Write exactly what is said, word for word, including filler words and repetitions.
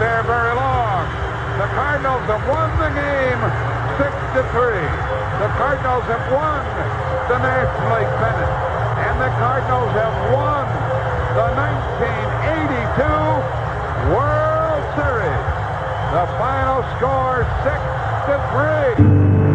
there very long. The Cardinals have won the game six to three. The Cardinals have won the National League pennant. And the Cardinals have won the nineteen eighty-two World Series. The final score six to three.